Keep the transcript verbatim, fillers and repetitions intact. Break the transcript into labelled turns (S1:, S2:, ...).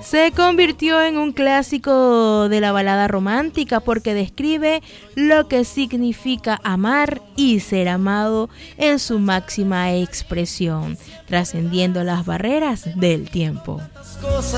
S1: Se convirtió en un clásico de la balada romántica porque describe lo que significa amar y ser amado en su máxima expresión, trascendiendo las barreras del tiempo.